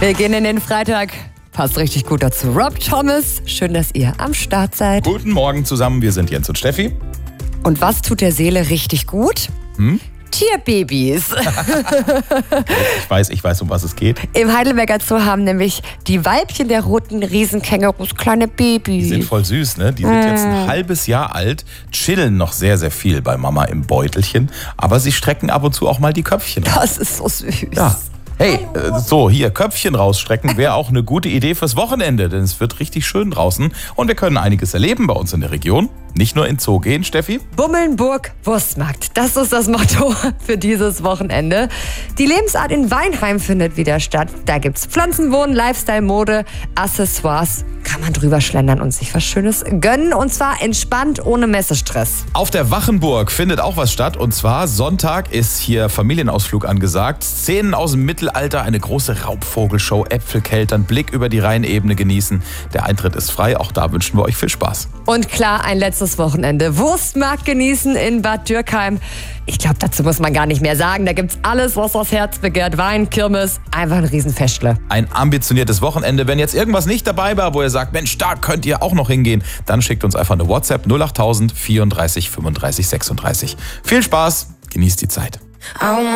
Wir gehen in den Freitag. Passt richtig gut dazu. Rob Thomas, schön, dass ihr am Start seid. Guten Morgen zusammen, wir sind Jens und Steffi. Und was tut der Seele richtig gut? Tierbabys. Ich weiß, um was es geht. Im Heidelberger Zoo haben nämlich die Weibchen der roten Riesenkängurus kleine Babys. Die sind voll süß, ne? Die sind jetzt ein halbes Jahr alt, chillen noch sehr, sehr viel bei Mama im Beutelchen, aber sie strecken ab und zu auch mal die Köpfchen raus. Das ist so süß. Ja. Hey, so hier, Köpfchen rausstrecken wäre auch eine gute Idee fürs Wochenende, denn es wird richtig schön draußen und wir können einiges erleben bei uns in der Region. Nicht nur in Zoo gehen, Steffi. Bummelnburg Wurstmarkt. Das ist das Motto für dieses Wochenende. Die Lebensart in Weinheim findet wieder statt. Da gibt's Pflanzenwohnen, Lifestyle, Mode, Accessoires. Kann man drüber schlendern und sich was Schönes gönnen. Und zwar entspannt, ohne Messestress. Auf der Wachenburg findet auch was statt. Und zwar Sonntag ist hier Familienausflug angesagt. Szenen aus dem Mittelalter, eine große Raubvogelshow, Äpfelkeltern, Blick über die Rheinebene genießen. Der Eintritt ist frei. Auch da wünschen wir euch viel Spaß. Und klar, ein letztes Wochenende. Wurstmarkt genießen in Bad Dürkheim. Ich glaube, dazu muss man gar nicht mehr sagen. Da gibt's alles, was das Herz begehrt. Wein, Kirmes, einfach ein Riesenfestle. Ein ambitioniertes Wochenende. Wenn jetzt irgendwas nicht dabei war, wo ihr sagt, Mensch, da könnt ihr auch noch hingehen, dann schickt uns einfach eine WhatsApp 08000 34 35 36. Viel Spaß, genießt die Zeit.